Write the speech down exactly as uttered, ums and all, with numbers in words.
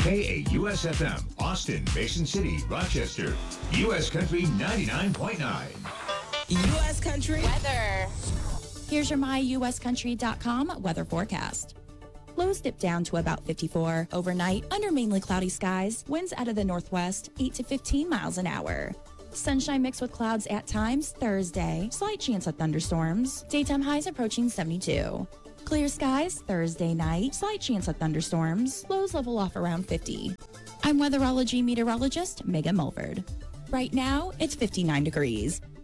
K A U S F M, Austin, Mason City, Rochester. U S Country ninety-nine point nine. U S Country weather. Here's your my U S country dot com weather forecast. Lows dip down to about fifty-four. Overnight, under mainly cloudy skies, winds out of the northwest, eight to fifteen miles an hour. Sunshine mixed with clouds at times Thursday. Slight chance of thunderstorms. Daytime highs approaching seventy-two. Clear skies Thursday night. Slight chance of thunderstorms. Lows level off around fifty. I'm weatherology meteorologist Megan Mulford. Right now, it's fifty-nine degrees.